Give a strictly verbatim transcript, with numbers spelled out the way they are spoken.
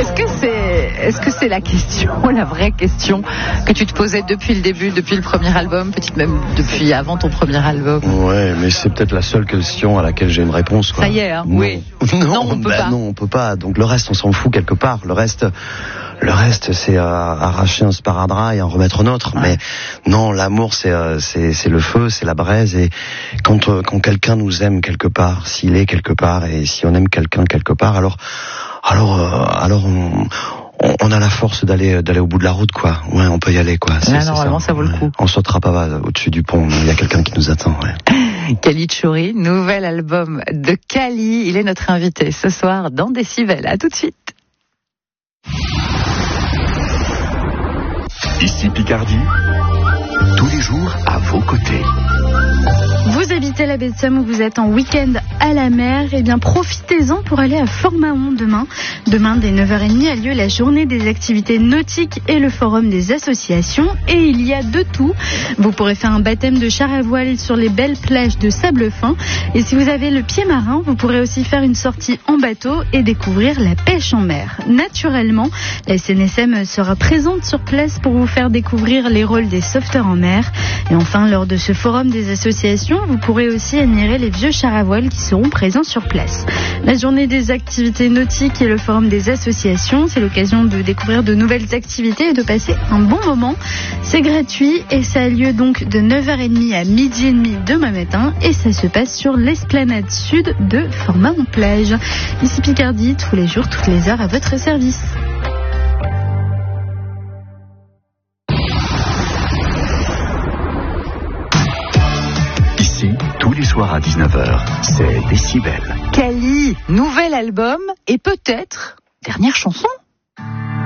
Est-ce que c'est, est-ce que c'est la question, la vraie question que tu te posais depuis le début, depuis le premier album, peut-être même depuis avant ton premier album? Ouais, mais c'est peut-être la seule question à laquelle j'ai une réponse, quoi. Ça y est, hein, non. oui. Non, non, on peut bah, pas. non, on peut pas. Donc le reste, on s'en fout quelque part. Le reste, le reste, c'est euh, arracher un sparadrap et en remettre un autre. Ouais. Mais non, l'amour, c'est, euh, c'est, c'est le feu, c'est la braise. Et quand, euh, quand quelqu'un nous aime quelque part, s'il est quelque part, et si on aime quelqu'un quelque part, alors, alors, euh, alors on. On a la force d'aller d'aller au bout de la route, quoi. Ouais, on peut y aller, quoi. C'est, Là, c'est normalement, ça. ça vaut le coup. Ouais. On sautera pas au-dessus du pont. Il y a quelqu'un qui nous attend. Ouais. Kali Tchouri, nouvel album de Kali. Il est notre invité ce soir dans Décibel. À tout de suite. Ici Picardie, tous les jours à vos côtés. Vous habitez la baie de Somme ou vous êtes en week-end à la mer, eh bien profitez-en pour aller à Fort-Mahon demain. Demain, dès neuf heures trente, a lieu la journée des activités nautiques et le forum des associations. Et il y a de tout. Vous pourrez faire un baptême de char à voile sur les belles plages de sable fin. Et si vous avez le pied marin, vous pourrez aussi faire une sortie en bateau et découvrir la pêche en mer. Naturellement, la S N S M sera présente sur place pour vous faire découvrir les rôles des sauveteurs en mer. Et enfin, lors de ce forum des associations, vous pourrez aussi admirer les vieux chars à voile qui seront présents sur place. La journée des activités nautiques et le forum des associations, c'est l'occasion de découvrir de nouvelles activités et de passer un bon moment. C'est gratuit et ça a lieu donc de neuf heures trente à midi et demi demain matin et ça se passe sur l'esplanade sud de Fort-Mahon-Plage. Ici Picardie, tous les jours, toutes les heures à votre service. Tous les soirs à dix-neuf heures, c'est Décibel. Kali, nouvel album et peut-être dernière chanson.